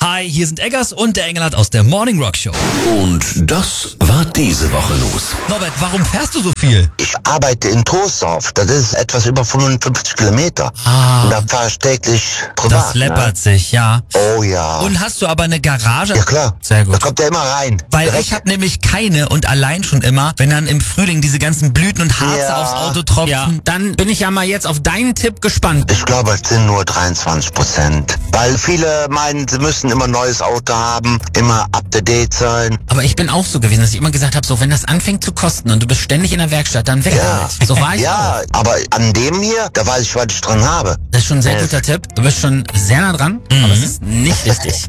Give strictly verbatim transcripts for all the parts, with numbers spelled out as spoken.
Hi, hier sind Eggers und der Engelhardt aus der Morning Rock Show. Und das war diese Woche los. Norbert, warum fährst du so viel? Ich arbeite in Troisdorf. Das ist etwas über fünfundfünfzig Kilometer. Ah. Und da fahre ich täglich privat. Das läppert ne? sich, ja. Oh ja. Und hast du aber eine Garage? Ja klar. Sehr gut. Da kommt der immer rein. Weil Direkt. ich habe nämlich keine und allein schon immer, wenn dann im Frühling diese ganzen Blüten und Harze Ja. aufs Auto tropfen. Ja, dann bin ich ja mal jetzt auf deinen Tipp gespannt. Ich glaube, es sind nur dreiundzwanzig Prozent. Weil viele meinen, sie müssen immer ein neues Auto haben, immer up to date sein. Aber ich bin auch so gewesen, dass ich immer gesagt habe, so wenn das anfängt zu kosten und du bist ständig in der Werkstatt, dann weg Ja. damit. So war ich Ja, auch. aber an dem hier, da weiß ich, was ich dran habe. Das ist schon ein sehr Ja. guter Tipp. Du bist schon sehr nah dran, aber es ist nicht richtig.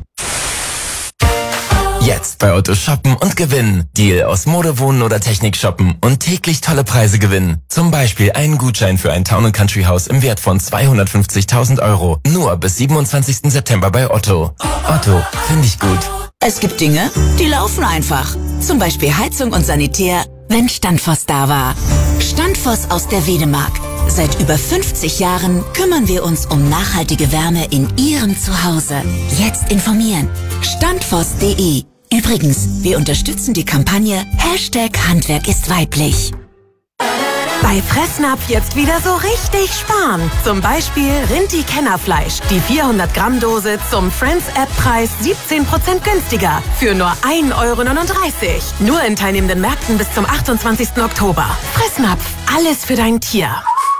Jetzt bei Otto shoppen und gewinnen. Deal aus Mode, Wohnen oder Technik shoppen und täglich tolle Preise gewinnen. Zum Beispiel einen Gutschein für ein Town and Country Haus im Wert von zweihundertfünfzigtausend Euro. Nur bis siebenundzwanzigsten September bei Otto. Otto, finde ich gut. Es gibt Dinge, die laufen einfach. Zum Beispiel Heizung und Sanitär, wenn Standfoss da war. Standfoss aus der Wedemark. Seit über fünfzig Jahren kümmern wir uns um nachhaltige Wärme in Ihrem Zuhause. Jetzt informieren. Standfoss punkt de. Übrigens, wir unterstützen die Kampagne Hashtag Handwerk ist weiblich. Bei Fressnapf jetzt wieder so richtig sparen. Zum Beispiel Rinti-Kennerfleisch. Die vierhundert Gramm Dose zum Friends-App-Preis siebzehn Prozent günstiger. Für nur ein Euro neununddreißig. Nur in teilnehmenden Märkten bis zum achtundzwanzigsten Oktober. Fressnapf. Alles für dein Tier.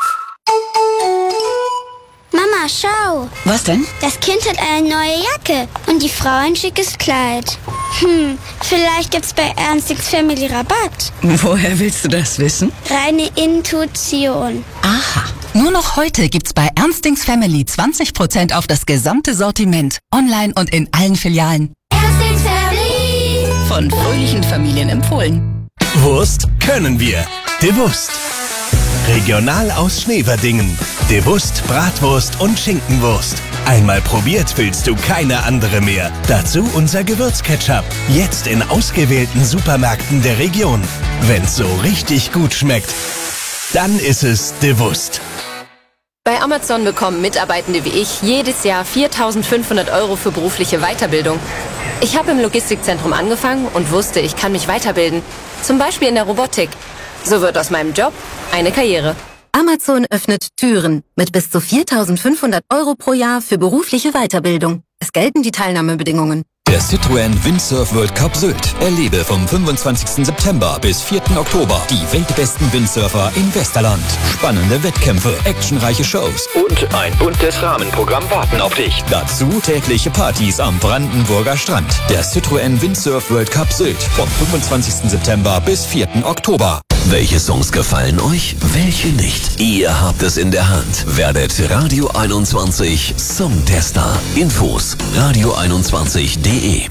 Mama, schau. Was denn? Das Kind hat eine neue Jacke und die Frau ein schickes Kleid. Hm, vielleicht gibt's bei Ernstings Family Rabatt. Woher willst du das wissen? Reine Intuition. Aha. Nur noch heute gibt's bei Ernstings Family zwanzig Prozent auf das gesamte Sortiment. Online und in allen Filialen. Ernstings Family. Von fröhlichen Familien empfohlen. Wurst können wir. De Wurst. Regional aus Schneverdingen. De Wurst, Bratwurst und Schinkenwurst. Einmal probiert, willst du keine andere mehr. Dazu unser Gewürzketchup. Jetzt in ausgewählten Supermärkten der Region. Wenn's so richtig gut schmeckt, dann ist es De Wurst. Bei Amazon bekommen Mitarbeitende wie ich jedes Jahr viertausendfünfhundert Euro für berufliche Weiterbildung. Ich habe im Logistikzentrum angefangen und wusste, ich kann mich weiterbilden. Zum Beispiel in der Robotik. So wird aus meinem Job eine Karriere. Amazon öffnet Türen mit bis zu viertausendfünfhundert Euro pro Jahr für berufliche Weiterbildung. Es gelten die Teilnahmebedingungen. Der Citroën Windsurf World Cup Sylt. Erlebe vom fünfundzwanzigsten September bis vierten Oktober die weltbesten Windsurfer im Westerland. Spannende Wettkämpfe, actionreiche Shows Und ein buntes Rahmenprogramm warten auf dich. dazu tägliche Partys am Brandenburger Strand. Der Citroën Windsurf World Cup Sylt vom fünfundzwanzigsten September bis vierten Oktober. Welche Songs gefallen euch, welche nicht? Ihr habt es in der Hand. Werdet Radio einundzwanzig Songtester. Infos radio einundzwanzig punkt de.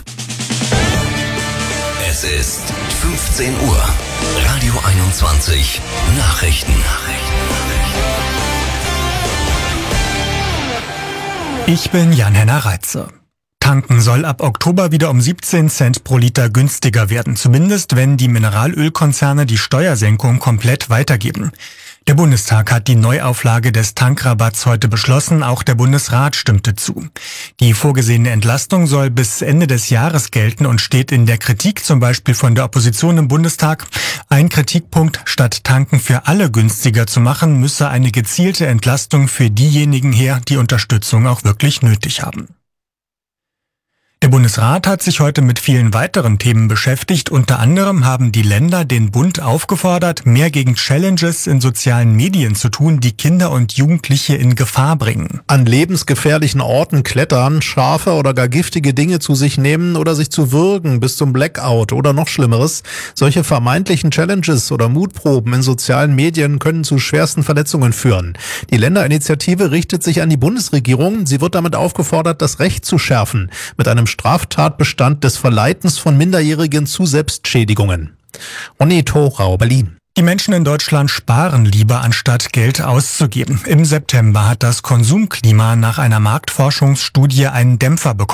Es ist fünfzehn Uhr. Radio einundzwanzig Nachrichten. Ich bin Jan-Henner Reitze. Tanken soll ab Oktober wieder um siebzehn Cent pro Liter günstiger werden, zumindest wenn die Mineralölkonzerne die Steuersenkung komplett weitergeben. Der Bundestag hat die Neuauflage des Tankrabatts heute beschlossen, auch der Bundesrat stimmte zu. Die vorgesehene Entlastung soll bis Ende des Jahres gelten und steht in der Kritik, zum Beispiel von der Opposition im Bundestag. Ein Kritikpunkt: Statt Tanken für alle günstiger zu machen, müsse eine gezielte Entlastung für diejenigen her, die Unterstützung auch wirklich nötig haben. Der Bundesrat hat sich heute mit vielen weiteren Themen beschäftigt. Unter anderem haben die Länder den Bund aufgefordert, mehr gegen Challenges in sozialen Medien zu tun, die Kinder und Jugendliche in Gefahr bringen. An lebensgefährlichen Orten klettern, scharfe oder gar giftige Dinge zu sich nehmen oder sich zu würgen bis zum Blackout oder noch Schlimmeres. Solche vermeintlichen Challenges oder Mutproben in sozialen Medien können zu schwersten Verletzungen führen. Die Länderinitiative richtet sich an die Bundesregierung. Sie wird damit aufgefordert, das Recht zu schärfen, mit einem Straftatbestand des Verleitens von Minderjährigen zu Selbstschädigungen. Onni Thorau, Berlin. Die Menschen in Deutschland sparen lieber, anstatt Geld auszugeben. Im September hat das Konsumklima nach einer Marktforschungsstudie einen Dämpfer bekommen.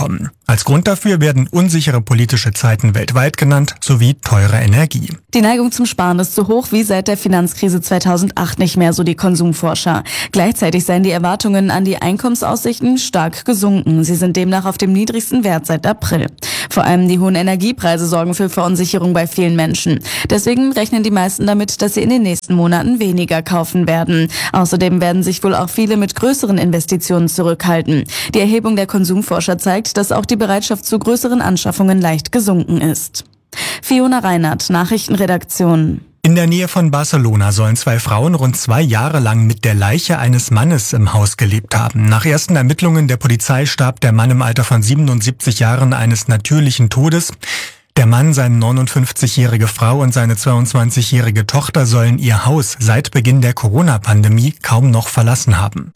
Als Grund dafür werden unsichere politische Zeiten weltweit genannt, sowie teure Energie. Die Neigung zum Sparen ist so hoch wie seit der Finanzkrise zweitausendacht nicht mehr, so die Konsumforscher. Gleichzeitig seien die Erwartungen an die Einkommensaussichten stark gesunken. Sie sind demnach auf dem niedrigsten Wert seit April. Vor allem die hohen Energiepreise sorgen für Verunsicherung bei vielen Menschen. Deswegen rechnen die meisten damit, dass sie in den nächsten Monaten weniger kaufen werden. Außerdem werden sich wohl auch viele mit größeren Investitionen zurückhalten. Die Erhebung der Konsumforscher zeigt, dass auch die Bereitschaft zu größeren Anschaffungen leicht gesunken ist. Fiona Reinhardt, Nachrichtenredaktion. In der Nähe von Barcelona sollen zwei Frauen rund zwei Jahre lang mit der Leiche eines Mannes im Haus gelebt haben. Nach ersten Ermittlungen der Polizei starb der Mann im Alter von siebenundsiebzig Jahren eines natürlichen Todes. Der Mann, seine neunundfünfzigjährige Frau und seine zweiundzwanzigjährige Tochter sollen ihr Haus seit Beginn der Corona-Pandemie kaum noch verlassen haben.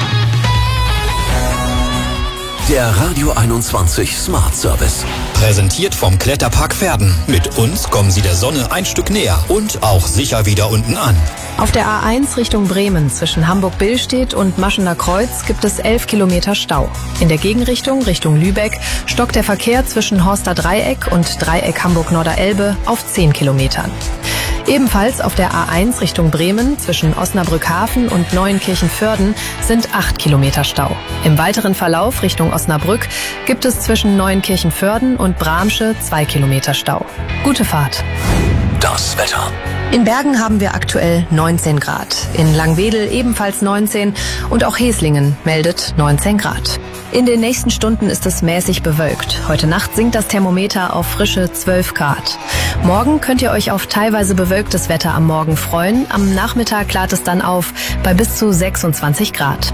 Der Radio einundzwanzig Smart Service. Präsentiert vom Kletterpark Verden. Mit uns kommen Sie der Sonne ein Stück näher und auch sicher wieder unten an. Auf der A eins Richtung Bremen zwischen Hamburg-Billstedt und Maschener Kreuz gibt es elf Kilometer Stau. In der Gegenrichtung Richtung Lübeck stockt der Verkehr zwischen Horster Dreieck und Dreieck Hamburg-Norderelbe auf zehn Kilometern. Ebenfalls auf der A eins Richtung Bremen zwischen Osnabrück-Hafen und Neuenkirchen-Vörden sind acht Kilometer Stau. Im weiteren Verlauf Richtung Osnabrück gibt es zwischen Neuenkirchen-Vörden und Bramsche zwei Kilometer Stau. Gute Fahrt. Das Wetter. In Bergen haben wir aktuell neunzehn Grad. In Langwedel ebenfalls neunzehn und auch Heslingen meldet neunzehn Grad. In den nächsten Stunden ist es mäßig bewölkt. Heute Nacht sinkt das Thermometer auf frische zwölf Grad. Morgen könnt ihr euch auf teilweise bewölktes Wetter am Morgen freuen. Am Nachmittag klart es dann auf bei bis zu sechsundzwanzig Grad.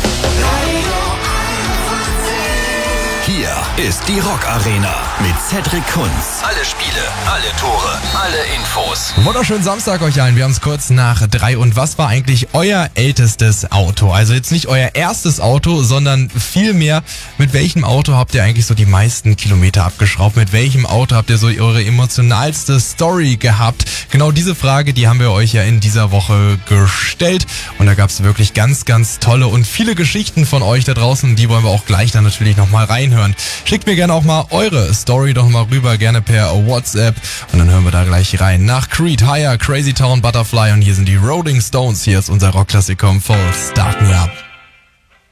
Hier ist die Rock Arena mit Cedric Kunz. Alle Spiele, alle Tore, alle Infos. Wunderschönen Samstag euch allen. Wir haben es kurz nach drei. Und was war eigentlich euer ältestes Auto? Also jetzt nicht euer erstes Auto, sondern vielmehr, mit welchem Auto habt ihr eigentlich so die meisten Kilometer abgeschraubt? Mit welchem Auto habt ihr so eure emotionalste Story gehabt? Genau diese Frage, die haben wir euch ja in dieser Woche gestellt. Und da gab es wirklich ganz, ganz tolle und viele Geschichten von euch da draußen. Die wollen wir auch gleich dann natürlich nochmal reinhören. Schickt mir gerne auch mal eure Story doch mal rüber, gerne per WhatsApp. Und dann hören wir da gleich rein. Nach Creed, Higher, Crazy Town, Butterfly und hier sind die Rolling Stones. Hier ist unser Rockklassiker vom Fall Start Me Up.